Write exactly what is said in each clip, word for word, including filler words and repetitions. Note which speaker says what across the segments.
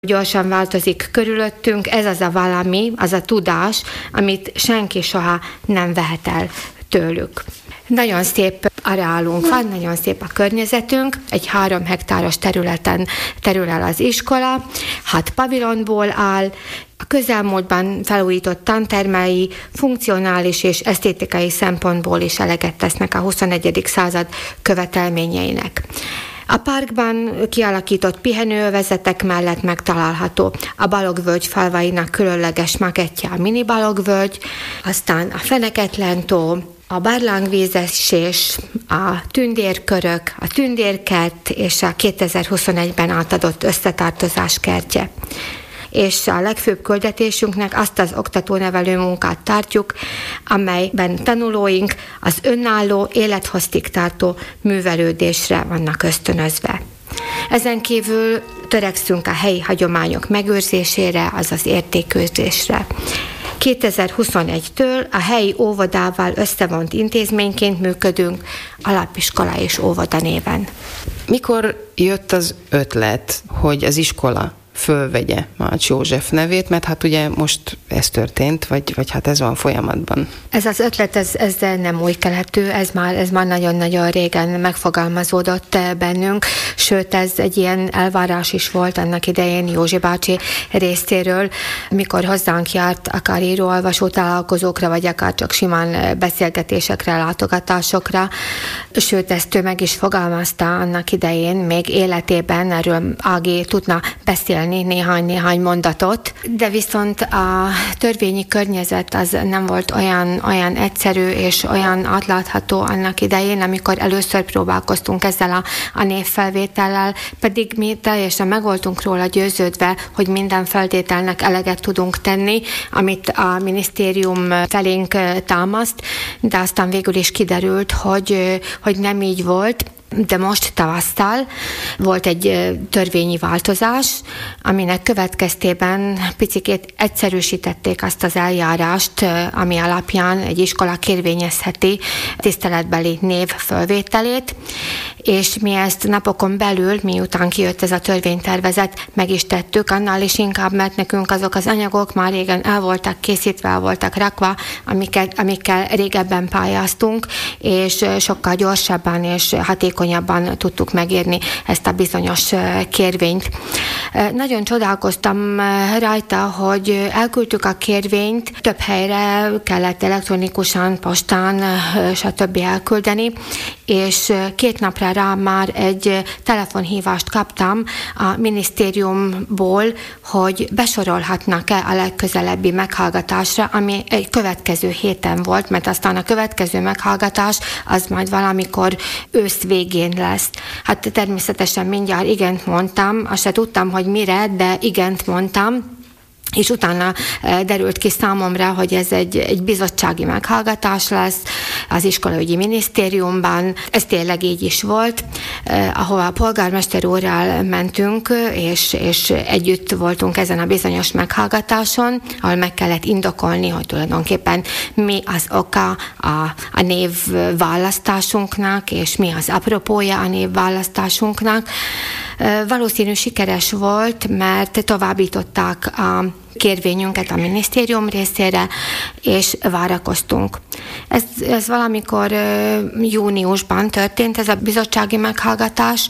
Speaker 1: Gyorsan változik körülöttünk, ez az a valami, az a tudás, amit senki soha nem vehet el tőlük. Nagyon szép areálunk van, nagyon szép a környezetünk, egy három hektáros területen terül el az iskola, hat pavilonból áll, a közelmúltban felújított tantermei funkcionális és esztétikai szempontból is eleget tesznek a huszonegyedik század követelményeinek. A parkban kialakított pihenőövezetek mellett megtalálható a Balogvölgy falvainak különleges makettje, a Mini Balogvölgy, aztán a Feneketlen-tó, a barlangvízesés, a tündérkörök, a tündérkert és a kétezer-huszonegyben átadott összetartozás kertje. És a legfőbb küldetésünknek azt az oktató-nevelő munkát tartjuk, amelyben tanulóink az önálló, élethoztig tartó művelődésre vannak ösztönözve. Ezen kívül törekszünk a helyi hagyományok megőrzésére, azaz értékőrzésre. kétezer-huszonegytől a helyi óvodával összevont intézményként működünk, alapiskola és óvoda néven.
Speaker 2: Mikor jött az ötlet, hogy az iskola fölvegye Malcs József nevét, mert hát ugye most ez történt, vagy, vagy hát ez van folyamatban.
Speaker 1: Ez az ötlet, ez, ez nem új keletű, ez már, ez már nagyon-nagyon régen megfogalmazódott bennünk, sőt ez egy ilyen elvárás is volt annak idején Józsi bácsi részéről, mikor hozzánk járt akár író-olvasó találkozókra, vagy akár csak simán beszélgetésekre, látogatásokra, sőt ezt ő meg is fogalmazta annak idején, még életében, erről Ági tudna beszélni néhány-néhány mondatot, de viszont a törvényi környezet az nem volt olyan, olyan egyszerű és olyan átlátható annak idején, amikor először próbálkoztunk ezzel a, a névfelvétellel, pedig mi teljesen meg voltunk róla győződve, hogy minden feltételnek eleget tudunk tenni, amit a minisztérium felénk támaszt, de aztán végül is kiderült, hogy, hogy nem így volt. De most tavasszal volt egy törvényi változás, aminek következtében picikét egyszerűsítették azt az eljárást, ami alapján egy iskola kérvényezheti tiszteletbeli név fölvételét, és mi ezt napokon belül, miután kijött ez a törvénytervezet, meg is tettük, annál is inkább, mert nekünk azok az anyagok már régen el voltak készítve, el voltak rakva, amiket, amikkel régebben pályáztunk, és sokkal gyorsabban és hatékonyabban tudtuk megírni ezt a bizonyos kérvényt. Nagyon csodálkoztam rajta, hogy elküldtük a kérvényt, több helyre kellett elektronikusan, postán, stb. Elküldeni, és két napra rá már egy telefonhívást kaptam a minisztériumból, hogy besorolhatnak-e a legközelebbi meghallgatásra, ami egy következő héten volt, mert aztán a következő meghallgatás az majd valamikor ősz végén lesz. Hát természetesen mindjárt igent mondtam, azt se tudtam, hogy mire, de igent mondtam, és utána derült ki számomra, hogy ez egy, egy bizottsági meghallgatás lesz az iskolaügyi minisztériumban. Ez tényleg így is volt, ahova a polgármester úrral mentünk, és, és együtt voltunk ezen a bizonyos meghallgatáson, ahol meg kellett indokolni, hogy tulajdonképpen mi az oka a, a névválasztásunknak, és mi az apropója a névválasztásunknak. Valószínű sikeres volt, mert továbbították a kérvényünket a minisztérium részére, és várakoztunk. Ez, ez valamikor júniusban történt, ez a bizottsági meghallgatás,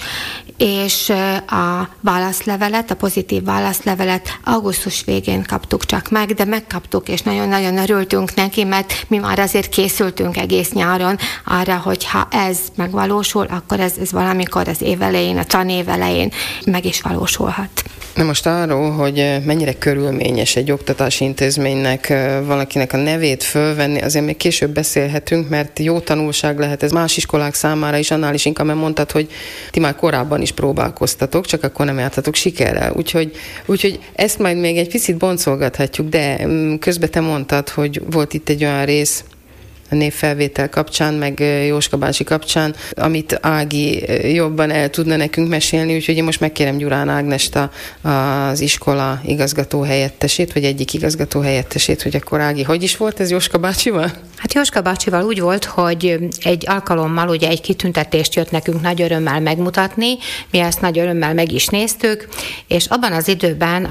Speaker 1: és a válaszlevelet, a pozitív válaszlevelet augusztus végén kaptuk csak meg, de megkaptuk, és nagyon-nagyon örültünk neki, mert mi már azért készültünk egész nyáron arra, hogy ha ez megvalósul, akkor ez, ez valamikor az év elején, a tanév elején meg is valósulhat.
Speaker 2: Na most arról, hogy mennyire körülményes egy oktatási intézménynek valakinek a nevét fölvenni, azért még később beszélhetünk, mert jó tanulság lehet ez más iskolák számára is, annál is inkább, mert mondtad, hogy ti már korábban is próbálkoztatok, csak akkor nem jártatok sikerrel. Úgyhogy, úgyhogy ezt majd még egy picit boncolgathatjuk, de közben te mondtad, hogy volt itt egy olyan rész, a névfelvétel kapcsán, meg Jóska bácsi kapcsán, amit Ági jobban el tudna nekünk mesélni, úgyhogy én most megkérem Gyurán Ágnest, a, az iskola igazgató helyettesét, vagy egyik igazgató helyettesét, hogy akkor Ági, hogy is volt ez Jóska bácsival?
Speaker 3: Hát Jóska bácsival úgy volt, hogy egy alkalommal ugye egy kitüntetést jött nekünk nagy örömmel megmutatni, mi ezt nagy örömmel meg is néztük, és abban az időben